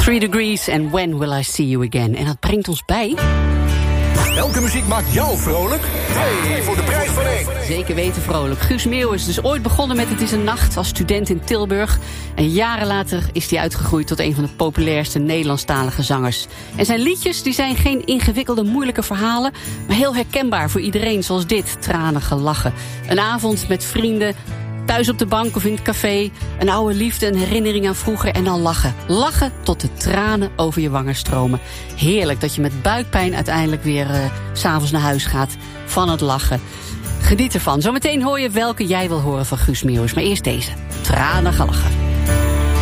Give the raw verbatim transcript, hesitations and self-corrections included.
Three Degrees and When Will I See You Again. En dat brengt ons bij... Welke muziek maakt jou vrolijk? Twee voor de prijs van één. Zeker weten vrolijk. Guus Meeuw is dus ooit begonnen met Het is een nacht als student in Tilburg. En jaren later is hij uitgegroeid tot een van de populairste Nederlandstalige zangers. En zijn liedjes die zijn geen ingewikkelde, moeilijke verhalen, maar heel herkenbaar voor iedereen, zoals dit, tranen gelachen. Een avond met vrienden, thuis op de bank of in het café. Een oude liefde, een herinnering aan vroeger en dan lachen. Lachen tot de tranen over je wangen stromen. Heerlijk dat je met buikpijn uiteindelijk weer uh, 's avonds naar huis gaat van het lachen. Geniet ervan. Zometeen hoor je welke jij wil horen van Guus Meeuwis. Maar eerst deze. Tranen gelachen.